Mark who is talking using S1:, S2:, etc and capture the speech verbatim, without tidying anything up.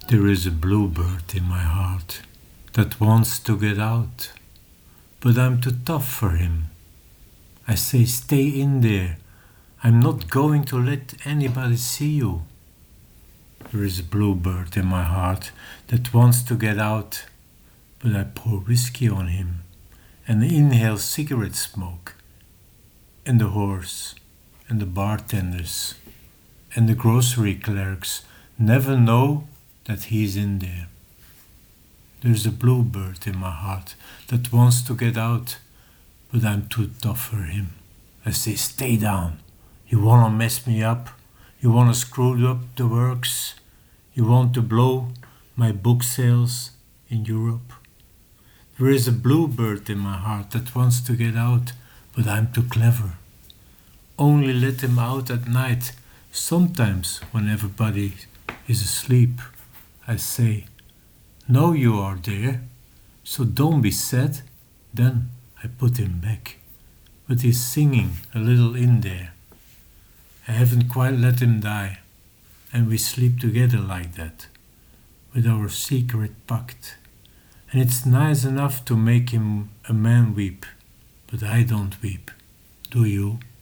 S1: There is a bluebird in my heart that wants to get out, but I'm too tough for him. I say, stay in there. I'm not going to let anybody see you. There is a bluebird in my heart that wants to get out, but I pour whiskey on him and inhale cigarette smoke. And the horse and the bartenders and the grocery clerks never know that he's in there. There's a bluebird in my heart that wants to get out, but I'm too tough for him. I say, stay down. You wanna mess me up? You wanna screw up the works? You want to blow my book sales in Europe? There is a bluebird in my heart that wants to get out, but I'm too clever. Only let him out at night, sometimes when everybody is asleep. I say, know you are there, so don't be sad. Then I put him back, but he's singing a little in there. I haven't quite let him die, and we sleep together like that, with our secret pact. And it's nice enough to make him a man weep, but I don't weep. Do you?